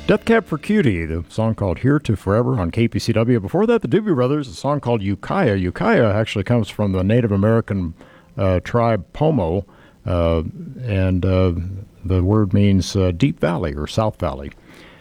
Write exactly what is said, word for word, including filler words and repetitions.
Death Cab for Cutie, the song called Here to Forever on K P C W. Before that, the Doobie Brothers, a song called Ukiah. Ukiah actually comes from the Native American uh, tribe Pomo, uh, and uh, the word means uh, deep valley or South Valley.